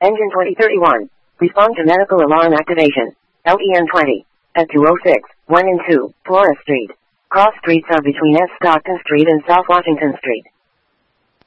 Engine 2031. Respond to medical alarm activation. LEN 20. At 206, 1 and 2, Flora Street. Cross streets are between S. Stockton Street and South Washington Street.